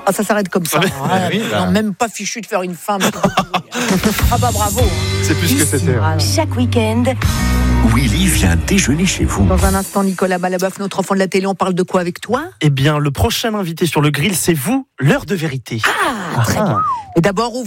Ah, ça s'arrête comme ça. Non, même pas fichu de faire une fin. Ah bah bravo. C'est plus que c'était. Chaque week-end, Willy vient déjeuner chez vous. Dans un instant, Nicolas Balabœuf, notre enfant de la télé, on parle de quoi avec toi? Eh bien, le prochain invité sur le grill, c'est vous, l'heure de vérité. Très bien. Et d'abord,